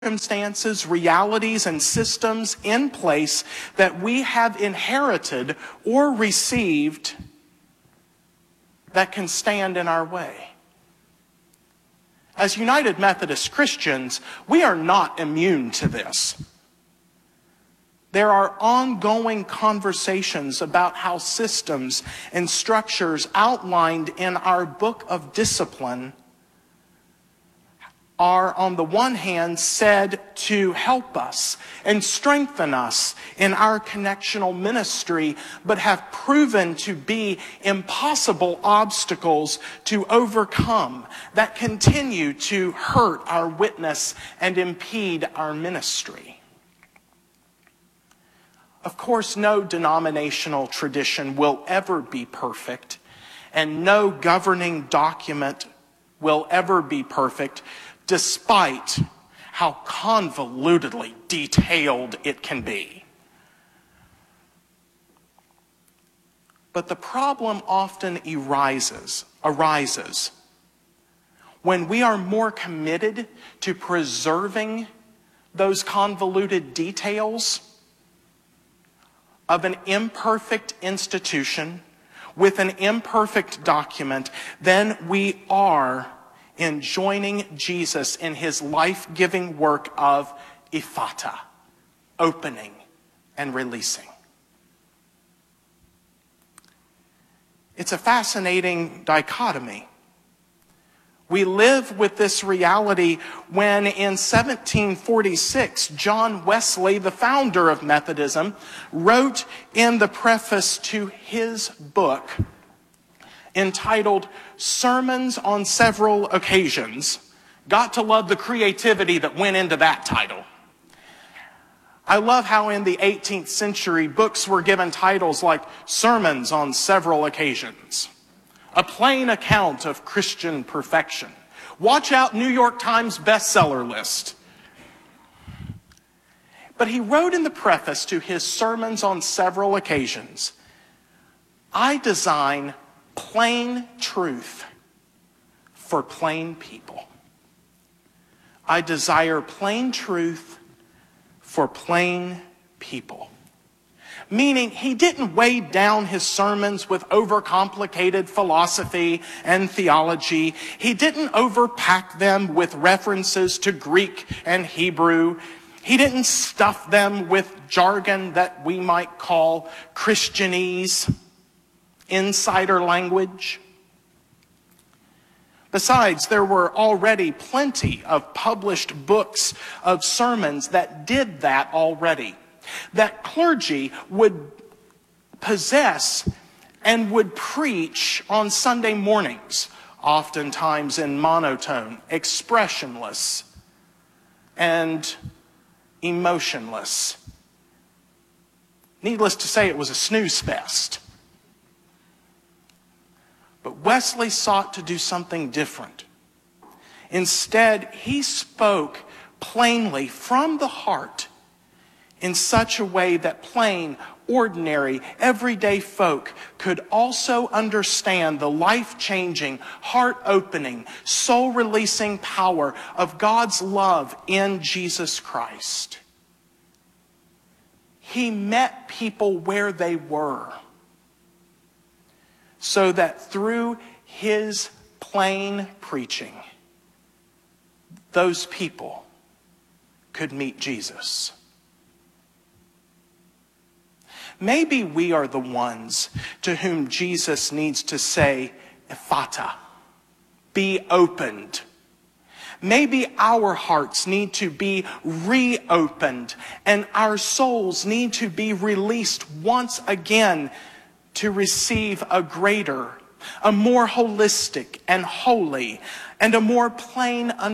circumstances, realities, and systems in place that we have inherited or received that can stand in our way. As United Methodist Christians, we are not immune to this. There are ongoing conversations about how systems and structures outlined in our book of discipline are, on the one hand, said to help us and strengthen us in our connectional ministry, but have proven to be impossible obstacles to overcome that continue to hurt our witness and impede our ministry. Of course, no denominational tradition will ever be perfect, and no governing document will ever be perfect, despite how convolutedly detailed it can be. But the problem often arises when we are more committed to preserving those convoluted details of an imperfect institution with an imperfect document than we are in joining Jesus in his life-giving work of ephata, opening and releasing. It's a fascinating dichotomy. We live with this reality when in 1746, John Wesley, the founder of Methodism, wrote in the preface to his book entitled Sermons on Several Occasions. Got to love the creativity that went into that title. I love how in the 18th century, books were given titles like Sermons on Several Occasions, A Plain Account of Christian Perfection. Watch out, New York Times bestseller list. But he wrote in the preface to his Sermons on Several Occasions, I design plain truth for plain people. I desire plain truth for plain people. Meaning he didn't weigh down his sermons with overcomplicated philosophy and theology. He didn't overpack them with references to Greek and Hebrew. He didn't stuff them with jargon that we might call Christianese, insider language. Besides, there were already plenty of published books of sermons that did that already, that clergy would possess and would preach on Sunday mornings, oftentimes in monotone, expressionless, and emotionless. Needless to say, it was a snooze fest. But Wesley sought to do something different. Instead, he spoke plainly from the heart in such a way that plain, ordinary, everyday folk could also understand the life-changing, heart-opening, soul-releasing power of God's love in Jesus Christ. He met people where they were, so that through his plain preaching, those people could meet Jesus. Maybe we are the ones to whom Jesus needs to say, ephata, be opened. Maybe our hearts need to be reopened and our souls need to be released once again to receive a greater, a more holistic and holy, and a more plain